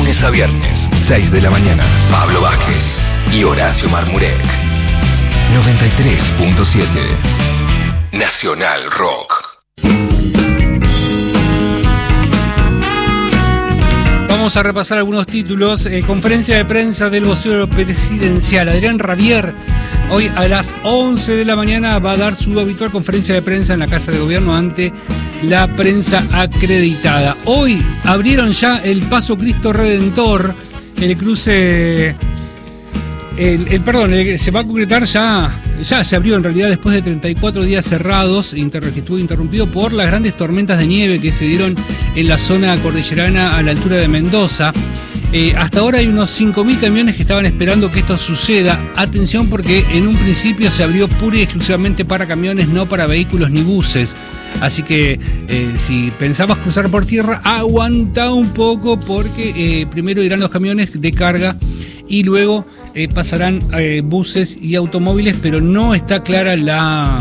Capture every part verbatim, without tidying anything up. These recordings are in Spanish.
lunes a viernes, seis de la mañana. Pablo Vázquez y Horacio Marmurek. noventa y tres punto siete Nacional Rock. Vamos a repasar algunos títulos. Eh, conferencia de prensa del vocero presidencial, Adrián Rabier. Hoy a las once de la mañana va a dar su habitual conferencia de prensa en la Casa de Gobierno ante la prensa acreditada. Hoy abrieron ya el Paso Cristo Redentor, el cruce... El, el, perdón, el, se va a concretar ya, ya se abrió en realidad después de treinta y cuatro días cerrados, inter, que estuvo interrumpido por las grandes tormentas de nieve que se dieron en la zona cordillerana a la altura de Mendoza. Eh, hasta ahora hay unos cinco mil camiones que estaban esperando que esto suceda. Atención, porque en un principio se abrió pura y exclusivamente para camiones, no para vehículos ni buses. Así que eh, si pensabas cruzar por tierra, aguanta un poco, porque eh, primero irán los camiones de carga y luego eh, pasarán eh, buses y automóviles, pero no está clara la...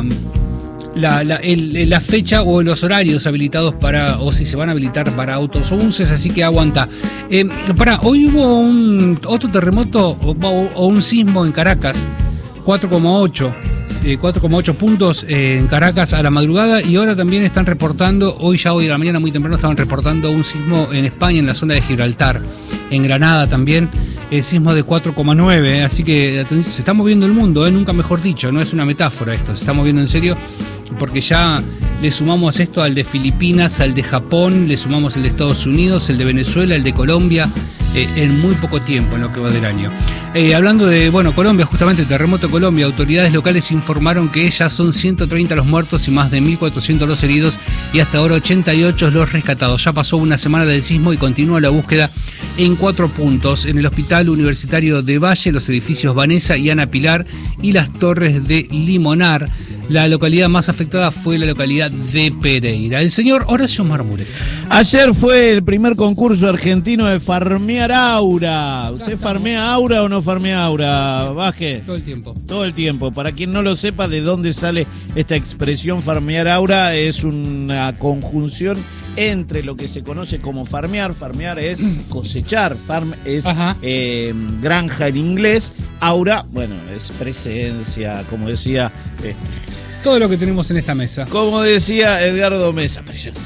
La, la, el, la fecha o los horarios habilitados para, o si se van a habilitar para autos o buses, así que aguanta. Eh, para, hoy hubo un otro terremoto o, o, o un sismo en Caracas, cuatro coma ocho eh, cuatro coma ocho puntos eh, en Caracas a la madrugada, y ahora también están reportando, hoy ya hoy a la mañana muy temprano estaban reportando un sismo en España, en la zona de Gibraltar, en Granada también. El sismo de cuatro coma nueve, eh, así que se está moviendo el mundo, eh, nunca mejor dicho, no es una metáfora esto, se está moviendo en serio, porque ya le sumamos esto al de Filipinas, al de Japón, le sumamos el de Estados Unidos, el de Venezuela, el de Colombia, eh, en muy poco tiempo, en lo que va del año. Eh, hablando de, bueno, Colombia, justamente terremoto Colombia, autoridades locales informaron que ya son ciento treinta los muertos y más de mil cuatrocientos los heridos, y hasta ahora ochenta y ocho los rescatados. Ya pasó una semana del sismo y continúa la búsqueda en cuatro puntos: en el Hospital Universitario de Valle, los edificios Vanessa y Ana Pilar y las torres de Limonar. La localidad más afectada fue la localidad de Pereira. El señor Horacio Marmurek. Ayer fue el primer concurso argentino de farmear aura. ¿Usted farmea aura o no farmea aura, Vázquez? Todo el tiempo. Todo el tiempo. Para quien no lo sepa de dónde sale esta expresión farmear aura, es una conjunción entre lo que se conoce como farmear. Farmear es cosechar, farm es eh, granja en inglés. Aura, bueno, es presencia, como decía... Este, todo lo que tenemos en esta mesa. Como decía Edgardo Mesa.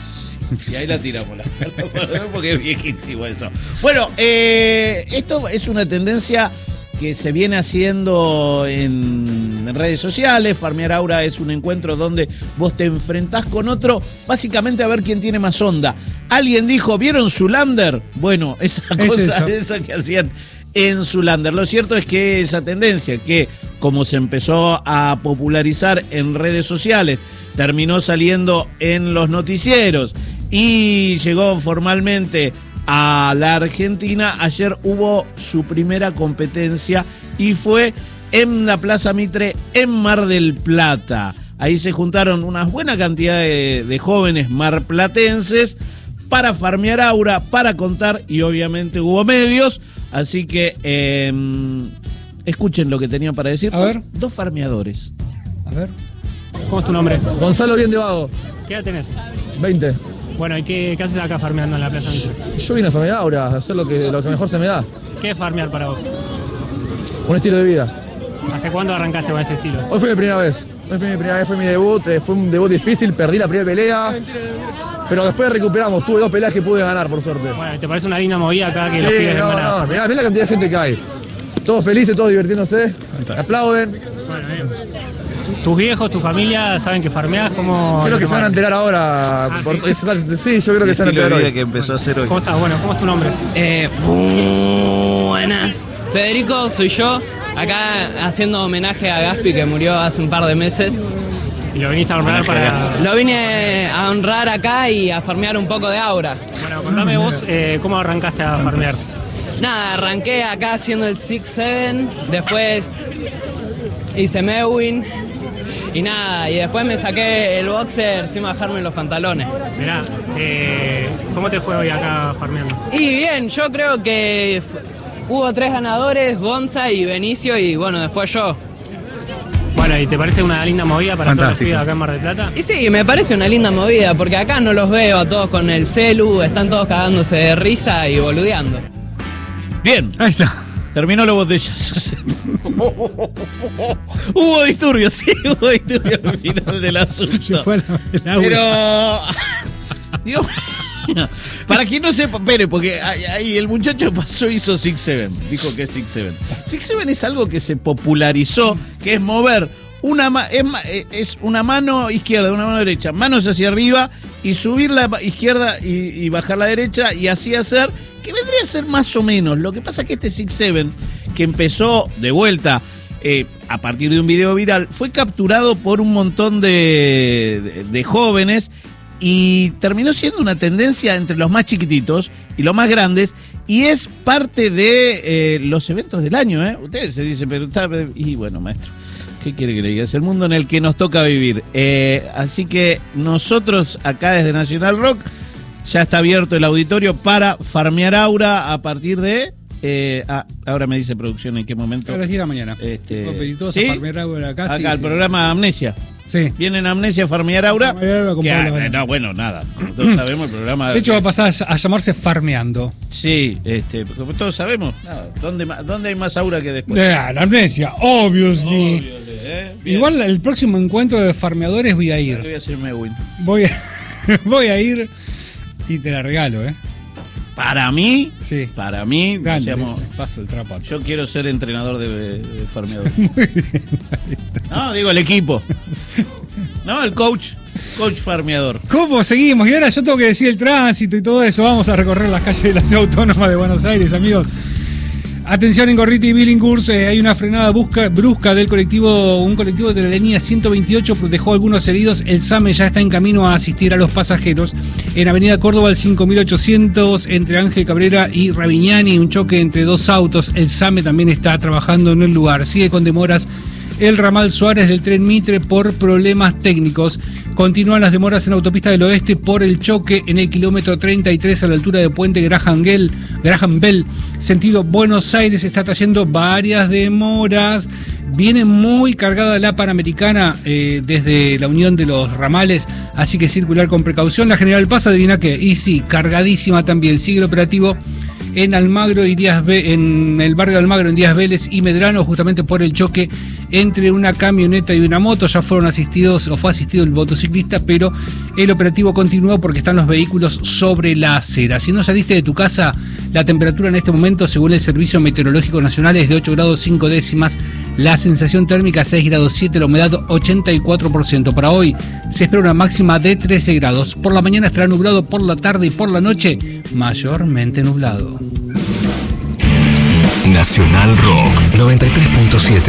Y ahí la tiramos, la, porque es viejísimo eso. Bueno, eh, esto es una tendencia que se viene haciendo en, en redes sociales. Farmear Aura es un encuentro donde vos te enfrentás con otro, básicamente a ver quién tiene más onda. Alguien dijo, ¿vieron Zoolander? Bueno, esa es cosa eso. esa que hacían en Zoolander. Lo cierto es que esa tendencia, que como se empezó a popularizar en redes sociales, terminó saliendo en los noticieros y llegó formalmente a la Argentina. Ayer hubo su primera competencia y fue en la Plaza Mitre, en Mar del Plata. Ahí se juntaron una buena cantidad de, de jóvenes marplatenses para farmear aura, para contar, y obviamente hubo medios. Así que eh, escuchen lo que tenían para decir. A ver. Dos, dos farmeadores. A ver. ¿Cómo es tu nombre? Gonzalo Bien de Vago. ¿Qué edad tenés? veinte. Bueno, ¿y qué, qué haces acá farmeando en la Plaza Mitre? Yo vine a farmear ahora, a hacer lo que, lo que mejor se me da. ¿Qué es farmear para vos? Un estilo de vida. ¿Hace cuándo arrancaste con este estilo? Hoy fue mi primera vez. Hoy fue mi primera vez, fue mi debut. Eh, fue un debut difícil, perdí la primera pelea. Pero después recuperamos. Tuve dos peleas que pude ganar, por suerte. Bueno, ¿te parece una linda movida acá que sí, los pibes no, van a... no, mirá, mirá la cantidad de gente que hay. Todos felices, todos divirtiéndose. Aplauden. Bueno, bien. ¿Tus viejos, tu familia saben que farmeás? ¿Cómo Creo que se van a enterar ahora. Ah, por, ¿sí? es, sí, yo creo que se van a enterar hoy. Que empezó a hacer hoy. ¿Cómo estás? Bueno, ¿cómo es tu nombre? Eh, buenas. Federico, soy yo. Acá haciendo homenaje a Gaspi, que murió hace un par de meses. ¿Y lo viniste a honrar para...? Lo vine a honrar acá y a farmear un poco de aura. Bueno, contame vos, eh, ¿cómo arrancaste a farmear? Nada, arranqué acá haciendo el six seven, después hice Mewin y nada, y después me saqué el boxer sin bajarme los pantalones. Mirá, eh, ¿cómo te fue hoy acá farmeando? Y bien, yo creo que f- hubo tres ganadores, Gonza y Benicio, y bueno, después yo. Bueno, ¿y te parece una linda movida para Fantástico. Todos los pibes acá en Mar del Plata? Y sí, me parece una linda movida, porque acá no los veo a todos con el celu, están todos cagándose de risa y boludeando. Bien. Ahí está. Terminó los botellazos. Hubo disturbios, sí, hubo disturbios al final del asunto. Se fue el aura. Pero. Dios mío. Para quien no sepa, espere, porque ahí, ahí el muchacho pasó y hizo six seven. Dijo que es six seven. six seven es algo que se popularizó, que es mover una, ma- es, ma- es una mano izquierda, una mano derecha, manos hacia arriba y subir la izquierda y, y bajar la derecha y así hacer, que vendría a ser más o menos. Lo que pasa es que este six seven, que empezó de vuelta eh, a partir de un video viral, fue capturado por un montón de, de, de jóvenes y terminó siendo una tendencia entre los más chiquititos y los más grandes, y es parte de eh, los eventos del año, ¿eh? Ustedes se dicen, pero está... Y bueno, maestro, ¿qué quiere que le diga? Es el mundo en el que nos toca vivir. Eh, así que nosotros acá desde Nacional Rock ya está abierto el auditorio para farmear aura a partir de... Eh, ah, ahora me dice producción en qué momento. A las diez de la mañana. Este, Tipo Peritosa, ¿sí? farmear aura acá. Acá sí, el sí. programa Amnesia. Sí. Vienen Amnesia a farmear aura. Farmear Aura con que, Pablo ah, Bueno. no, bueno, nada. Como todos sabemos, el programa... De hecho, va a pasar a llamarse Farmeando. Sí, este, como todos sabemos, nada, ¿dónde, ma- ¿dónde hay más aura que después? Ah, la amnesia, obviously. Obvio, ¿eh? Bien. Igual el próximo encuentro de farmeadores voy a Yo ir. voy a hacer Mewin. Voy a, voy a ir y te la regalo, ¿eh? Para mí, Sí. para mí, Grande, decíamos, paso el trapo. yo quiero ser entrenador de, de farmeador. No, digo el equipo. No, el coach, coach farmeador. ¿Cómo seguimos? Y ahora yo tengo que decir el tránsito y todo eso. Vamos a recorrer las calles de la ciudad autónoma de Buenos Aires, amigos. Atención en Gorriti y Billinghurst, eh, hay una frenada busca, brusca del colectivo, un colectivo de la línea ciento veintiocho dejó algunos heridos. El SAME ya está en camino a asistir a los pasajeros. En Avenida Córdoba, el cinco mil ochocientos, entre Ángel Cabrera y Raviñani, un choque entre dos autos. El SAME también está trabajando en el lugar. Sigue con demoras el ramal Suárez del tren Mitre por problemas técnicos. Continúan las demoras en Autopista del Oeste por el choque en el kilómetro treinta y tres a la altura de Puente Graham Bell, Graham Bell, sentido Buenos Aires. Está trayendo varias demoras. Viene muy cargada la Panamericana eh, desde la unión de los ramales, así que circular con precaución. La General Paz, adivina qué, y sí, cargadísima también. Sigue el operativo en Almagro y Díaz Ve- en el barrio de Almagro, en Díaz Vélez y Medrano, justamente por el choque entre una camioneta y una moto. Ya fueron asistidos, o fue asistido el motociclista, pero el operativo continuó porque están los vehículos sobre la acera. Si no saliste de tu casa, la temperatura en este momento, según el Servicio Meteorológico Nacional, es de ocho grados cinco décimas, la sensación térmica seis grados siete, la humedad ochenta y cuatro por ciento. Para hoy se espera una máxima de trece grados. Por la mañana estará nublado, por la tarde y por la noche mayormente nublado. Nacional Rock noventa y tres punto siete.